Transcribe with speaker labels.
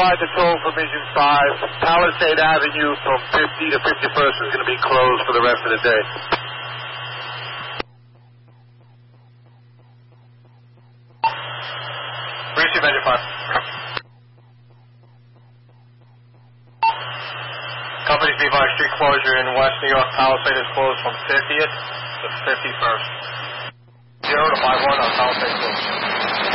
Speaker 1: Provide the toll from Mission 5. Palisade Avenue from 50 to 51st is going to be closed for the rest of the day.
Speaker 2: Receive engine 5. Company be advised, street closure in West New York. Palisade is closed from 50th to 51st. 0 to 51 on Palisade closed.